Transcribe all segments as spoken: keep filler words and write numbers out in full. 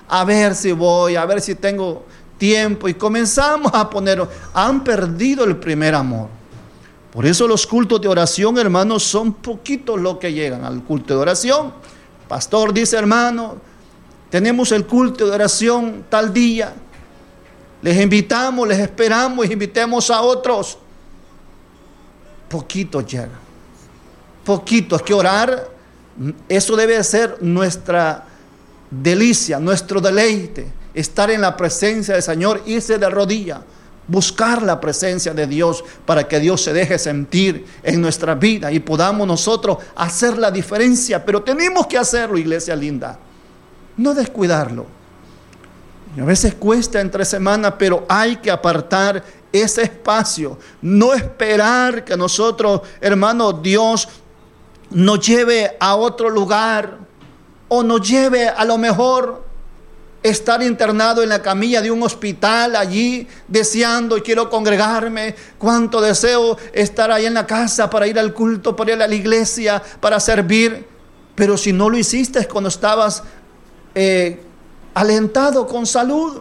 a ver si voy, a ver si tengo tiempo. Y comenzamos a poner, han perdido el primer amor. Por eso los cultos de oración, hermanos, son poquitos los que llegan al culto de oración. Pastor dice, hermano, tenemos el culto de oración tal día. Les invitamos, les esperamos, invitemos a otros. Poquitos llegan. Poquitos. Que orar, eso debe ser nuestra delicia, nuestro deleite. Estar en la presencia del Señor, irse de rodillas, buscar la presencia de Dios para que Dios se deje sentir en nuestra vida y podamos nosotros hacer la diferencia. Pero tenemos que hacerlo, iglesia linda. No descuidarlo. A veces cuesta entre semanas, pero hay que apartar ese espacio. No esperar que nosotros, hermanos, Dios nos lleve a otro lugar o nos lleve a lo mejor estar internado en la camilla de un hospital allí deseando y quiero congregarme. Cuánto deseo estar ahí en la casa para ir al culto, para ir a la iglesia, para servir. Pero si no lo hiciste cuando estabas eh, alentado con salud,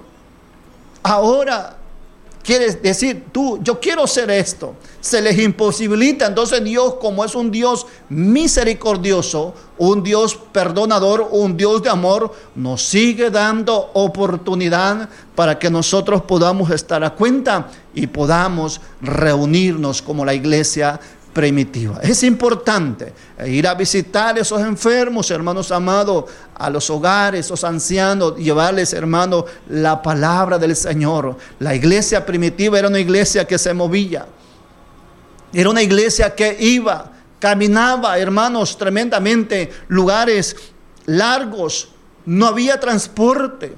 ahora quieres decir tú, yo quiero hacer esto, se les imposibilita. Entonces Dios, como es un Dios misericordioso, un Dios perdonador, un Dios de amor, nos sigue dando oportunidad para que nosotros podamos estar a cuenta y podamos reunirnos como la iglesia primitiva. Es importante ir a visitar a esos enfermos, hermanos amados, a los hogares, esos ancianos, llevarles, hermanos, la palabra del Señor. La iglesia primitiva era una iglesia que se movía, era una iglesia que iba, caminaba, hermanos, tremendamente, lugares largos, no había transporte,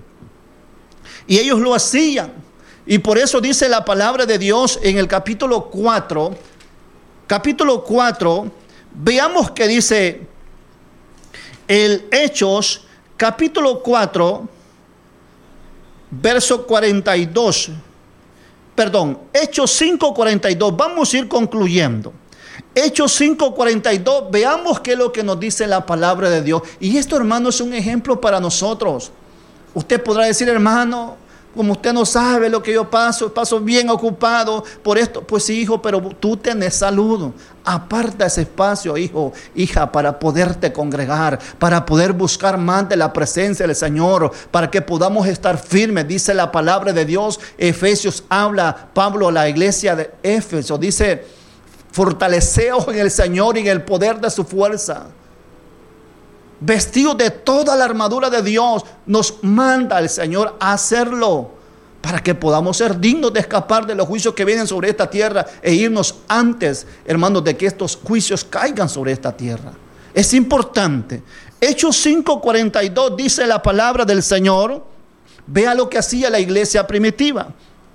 y ellos lo hacían. Y por eso dice la palabra de Dios en el capítulo cuatro, capítulo cuatro, veamos que dice el Hechos, capítulo cuatro, verso cuarenta y dos, perdón, Hechos cinco, cuarenta y dos, vamos a ir concluyendo. Hechos cinco, cuarenta y dos, veamos qué es lo que nos dice la palabra de Dios. Y esto, hermano, es un ejemplo para nosotros. Usted podrá decir, hermano, como usted no sabe lo que yo paso, paso bien ocupado por esto. Pues sí, hijo, pero tú tenés salud. Aparta ese espacio, hijo, hija, para poderte congregar, para poder buscar más de la presencia del Señor, para que podamos estar firmes. Dice la palabra de Dios, Efesios habla, Pablo a la iglesia de Éfeso, dice, fortaleceos en el Señor y en el poder de su fuerza. Vestidos de toda la armadura de Dios, nos manda el Señor a hacerlo para que podamos ser dignos de escapar de los juicios que vienen sobre esta tierra e irnos antes, hermanos, de que estos juicios caigan sobre esta tierra. Es importante. Hechos cinco, cuarenta y dos dice la palabra del Señor. Vea lo que hacía la iglesia primitiva.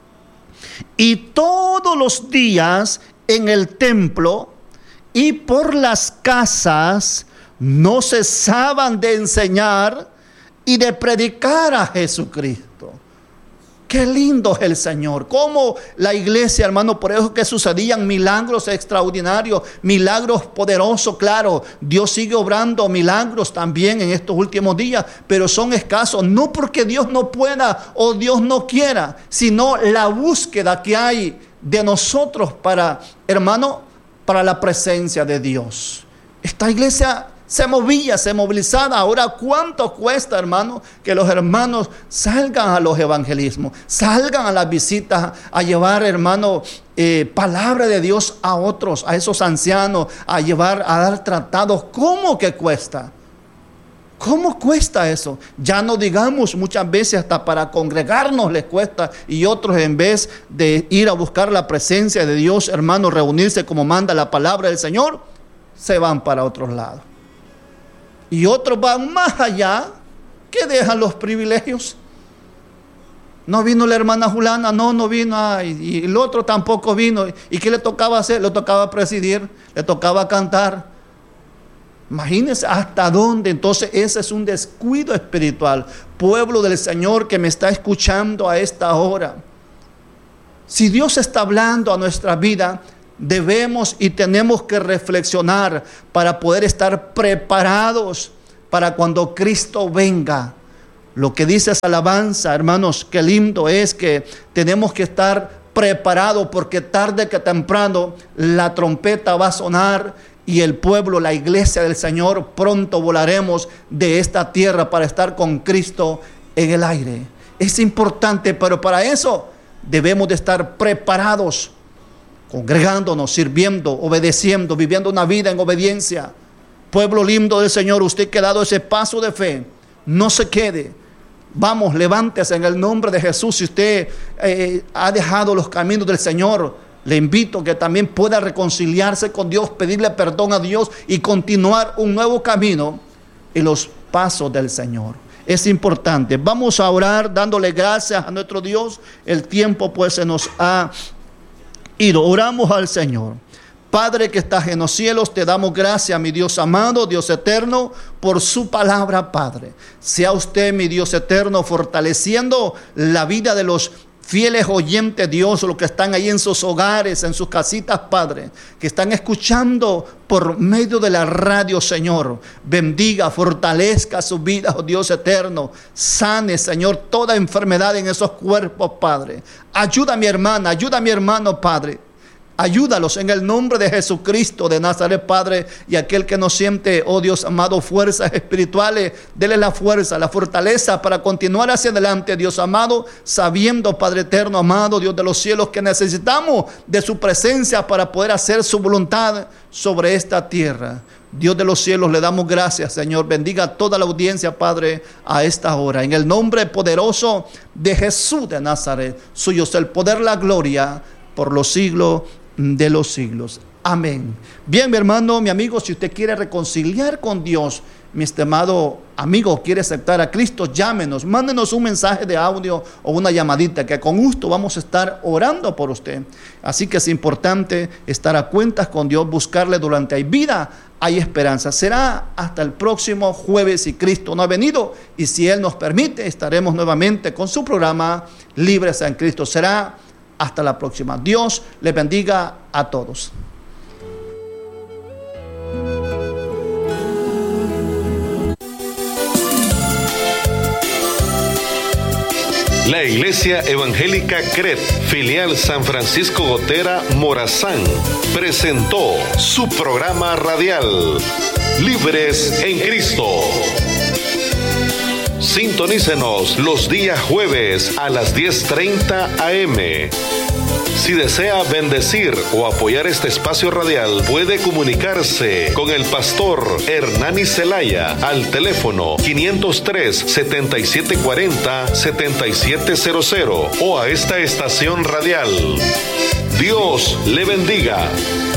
Y todos los días en el templo y por las casas no cesaban de enseñar y de predicar a Jesucristo. Qué lindo es el Señor. Como la iglesia, hermano, por eso que sucedían milagros extraordinarios, milagros poderosos. Claro, Dios sigue obrando milagros también en estos últimos días, pero son escasos. No porque Dios no pueda o Dios no quiera, sino la búsqueda que hay de nosotros para, hermano, para la presencia de Dios. Esta iglesia se movía, se movilizaba. Ahora, ¿cuánto cuesta, hermano, que los hermanos salgan a los evangelismos, salgan a las visitas, a llevar, hermano, eh, palabra de Dios a otros, a esos ancianos, a llevar, a dar tratados? ¿Cómo que cuesta? ¿Cómo cuesta eso? Ya no digamos, muchas veces hasta para congregarnos les cuesta, y otros, en vez de ir a buscar la presencia de Dios, hermano, reunirse como manda la palabra del Señor, se van para otros lados. Y otros van más allá, que dejan los privilegios. No vino la hermana Julana, no, no vino, ay, y el otro tampoco vino. ¿Y qué le tocaba hacer? Le tocaba presidir, le tocaba cantar. Imagínense hasta dónde. Entonces ese es un descuido espiritual. Pueblo del Señor que me está escuchando a esta hora, si Dios está hablando a nuestra vida, debemos y tenemos que reflexionar para poder estar preparados para cuando Cristo venga. Lo que dice esa alabanza, hermanos, qué lindo es que tenemos que estar preparados, porque tarde que temprano la trompeta va a sonar y el pueblo, la iglesia del Señor, pronto volaremos de esta tierra para estar con Cristo en el aire. Es importante, pero para eso debemos de estar preparados, congregándonos, sirviendo, obedeciendo, viviendo una vida en obediencia. Pueblo lindo del Señor, usted que ha dado ese paso de fe, no se quede. Vamos, levántese en el nombre de Jesús. Si usted eh, ha dejado los caminos del Señor, le invito a que también pueda reconciliarse con Dios, pedirle perdón a Dios y continuar un nuevo camino en los pasos del Señor. Es importante. Vamos a orar dándole gracias a nuestro Dios. El tiempo pues se nos ha ido. Oramos al Señor. Padre que estás en los cielos, te damos gracias, mi Dios amado, Dios eterno, por su palabra, Padre. Sea usted, mi Dios eterno, fortaleciendo la vida de los fieles oyentes, Dios, los que están ahí en sus hogares, en sus casitas, Padre, que están escuchando por medio de la radio, Señor. Bendiga, fortalezca su vida, oh Dios eterno. Sane, Señor, toda enfermedad en esos cuerpos, Padre. Ayuda a mi hermana, ayuda a mi hermano, Padre. Ayúdalos en el nombre de Jesucristo de Nazaret, Padre, y aquel que no siente, oh Dios amado, fuerzas espirituales, dele la fuerza, la fortaleza para continuar hacia adelante, Dios amado, sabiendo, Padre eterno, amado, Dios de los cielos, que necesitamos de su presencia para poder hacer su voluntad sobre esta tierra. Dios de los cielos, le damos gracias, Señor. Bendiga a toda la audiencia, Padre, a esta hora. En el nombre poderoso de Jesús de Nazaret, suyo es el poder, la gloria, por los siglos de los siglos. Amén. Bien, mi hermano, mi amigo, si usted quiere reconciliar con Dios, mi estimado amigo, quiere aceptar a Cristo, llámenos, mándenos un mensaje de audio o una llamadita, que con gusto vamos a estar orando por usted. Así que es importante estar a cuentas con Dios, buscarle durante hay vida, hay esperanza. Será hasta el próximo jueves, si Cristo no ha venido, y si Él nos permite, estaremos nuevamente con su programa Libres en Cristo. Será hasta la próxima. Dios les bendiga a todos. La Iglesia Evangélica C R E T, filial San Francisco Gotera, Morazán, presentó su programa radial Libres en Cristo. Sintonícenos los días jueves a las diez treinta a eme. Si desea bendecir o apoyar este espacio radial, puede comunicarse con el pastor Hernani Zelaya al teléfono quinientos tres, setenta y siete cuarenta, setenta y siete cero cero o a esta estación radial. Dios le bendiga.